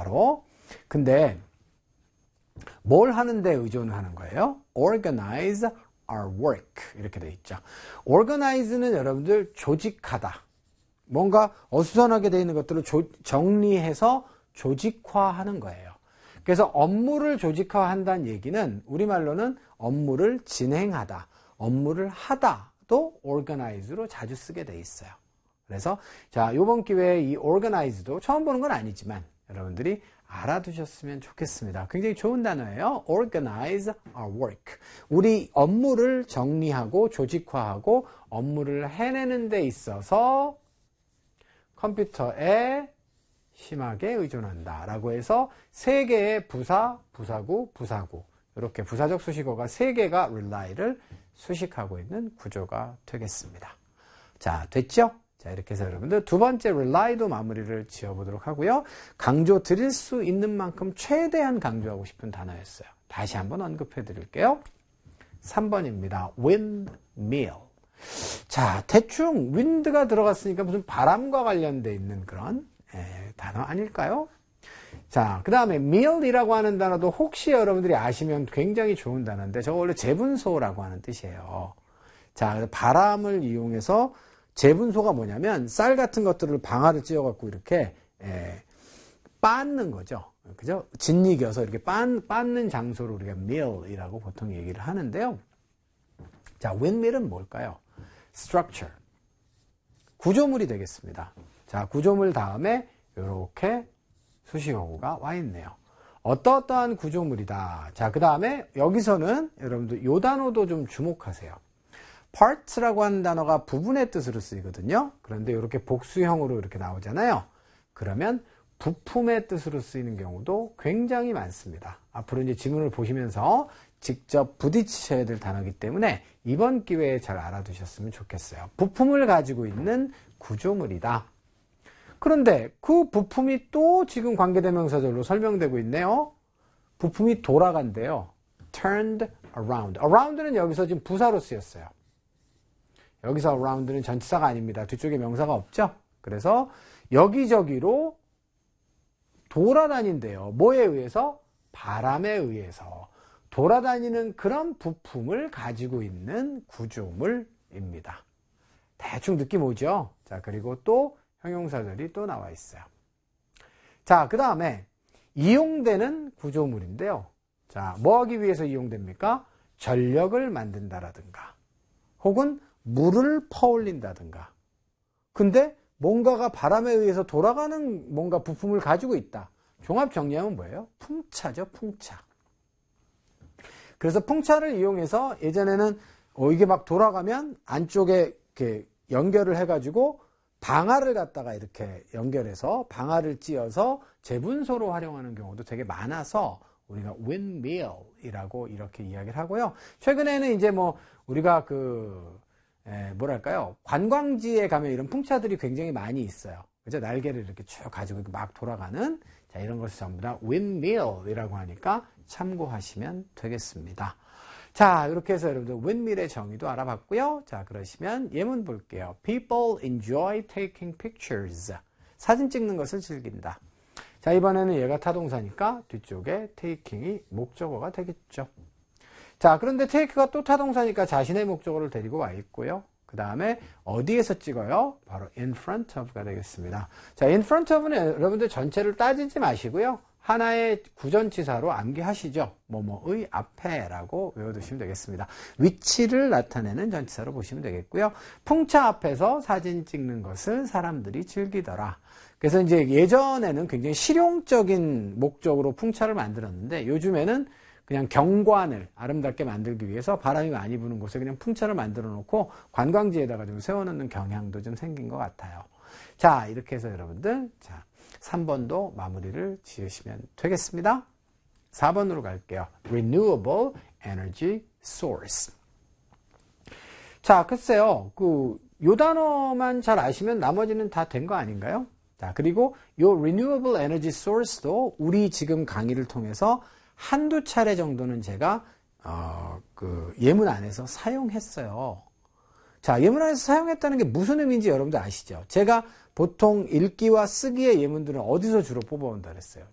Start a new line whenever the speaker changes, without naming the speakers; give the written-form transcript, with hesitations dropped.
바로. 근데 뭘 하는데 의존을 하는 거예요? Organize our work 이렇게 돼 있죠. Organize는 여러분들 조직하다. 뭔가 어수선하게 되어 있는 것들을 정리해서 조직화하는 거예요. 그래서 업무를 조직화한다는 얘기는 우리말로는 업무를 진행하다, 업무를 하다도 organize로 자주 쓰게 돼 있어요. 그래서 자, 이번 기회에 이 organize도 처음 보는 건 아니지만 여러분들이 알아두셨으면 좋겠습니다. 굉장히 좋은 단어예요. Organize our work. 우리 업무를 정리하고 조직화하고 업무를 해내는 데 있어서 컴퓨터에 심하게 의존한다 라고 해서 세 개의 부사, 부사구, 부사구 이렇게 부사적 수식어가 3개가 rely를 수식하고 있는 구조가 되겠습니다. 자, 됐죠? 자, 이렇게 해서 여러분들 두 번째 rely도 마무리를 지어보도록 하고요. 강조 드릴 수 있는 만큼 최대한 강조하고 싶은 단어였어요. 다시 한번 언급해 드릴게요. 3번입니다. windmill. 자, 대충 wind가 들어갔으니까 무슨 바람과 관련돼 있는 그런 단어 아닐까요? 자, 그 다음에 mill이라고 하는 단어도 혹시 여러분들이 아시면 굉장히 좋은 단어인데 저거 원래 재분소라고 하는 뜻이에요. 자, 바람을 이용해서 재분소가 뭐냐면 쌀 같은 것들을 방아를 찧어갖고 이렇게 빻는 거죠. 그죠? 짓이겨서 이렇게 빻는 장소를 우리가 mill이라고 보통 얘기를 하는데요. 자, windmill은 뭘까요? structure. 구조물이 되겠습니다. 자, 구조물 다음에 이렇게 수식어구가 와 있네요. 어떠한 구조물이다. 자, 그 다음에 여기서는 여러분들 이 단어도 좀 주목하세요. parts라고 하는 단어가 부분의 뜻으로 쓰이거든요. 그런데 이렇게 복수형으로 이렇게 나오잖아요. 그러면 부품의 뜻으로 쓰이는 경우도 굉장히 많습니다. 앞으로 이제 지문을 보시면서 직접 부딪히셔야 될 단어이기 때문에 이번 기회에 잘 알아두셨으면 좋겠어요. 부품을 가지고 있는 구조물이다. 그런데 그 부품이 또 지금 관계대명사절로 설명되고 있네요. 부품이 돌아간대요. turned around. around는 여기서 지금 부사로 쓰였어요. 여기서 around는 전치사가 아닙니다. 뒤쪽에 명사가 없죠? 그래서 여기저기로 돌아다닌대요. 뭐에 의해서? 바람에 의해서. 돌아다니는 그런 부품을 가지고 있는 구조물입니다. 대충 느낌 오죠? 자, 그리고 또 형용사들이 또 나와 있어요. 자, 그 다음에 이용되는 구조물인데요. 자, 뭐 하기 위해서 이용됩니까? 전력을 만든다라든가 혹은 물을 퍼올린다든가. 근데 뭔가가 바람에 의해서 돌아가는 뭔가 부품을 가지고 있다. 종합 정리하면 뭐예요? 풍차죠, 풍차. 그래서 풍차를 이용해서 예전에는 이게 막 돌아가면 안쪽에 이렇게 연결을 해가지고 방아를 갖다가 이렇게 연결해서 방아를 찧어서 재분소로 활용하는 경우도 되게 많아서 우리가 windmill이라고 이렇게 이야기를 하고요. 최근에는 이제 뭐 우리가 뭐랄까요? 관광지에 가면 이런 풍차들이 굉장히 많이 있어요. 그죠? 날개를 이렇게 쭉 가지고 막 돌아가는 자, 이런 것을 전부 다 windmill이라고 하니까 참고하시면 되겠습니다. 자, 이렇게 해서 여러분들 windmill의 정의도 알아봤고요. 자, 그러시면 예문 볼게요. People enjoy taking pictures. 사진 찍는 것을 즐긴다. 자, 이번에는 얘가 타동사니까 뒤쪽에 taking이 목적어가 되겠죠. 자, 그런데 take가 또 타동사니까 자신의 목적어를 데리고 와 있고요. 그 다음에 어디에서 찍어요? 바로 in front of가 되겠습니다. 자, in front of는 여러분들 전체를 따지지 마시고요. 하나의 구전치사로 암기하시죠. 뭐뭐의 앞에라고 외워두시면 되겠습니다. 위치를 나타내는 전치사로 보시면 되겠고요. 풍차 앞에서 사진 찍는 것을 사람들이 즐기더라. 그래서 이제 예전에는 굉장히 실용적인 목적으로 풍차를 만들었는데 요즘에는 그냥 경관을 아름답게 만들기 위해서 바람이 많이 부는 곳에 그냥 풍차를 만들어 놓고 관광지에다가 좀 세워놓는 경향도 좀 생긴 것 같아요. 자, 이렇게 해서 여러분들, 자, 3번도 마무리를 지으시면 되겠습니다. 4번으로 갈게요. Renewable Energy Source. 자, 글쎄요. 요 단어만 잘 아시면 나머지는 다 된 거 아닌가요? 자, 그리고 요 Renewable Energy Source도 우리 지금 강의를 통해서 한두 차례 정도는 제가 예문 안에서 사용했어요. 자, 예문 안에서 사용했다는 게 무슨 의미인지 여러분들 아시죠? 제가 보통 읽기와 쓰기의 예문들은 어디서 주로 뽑아온다 그랬어요?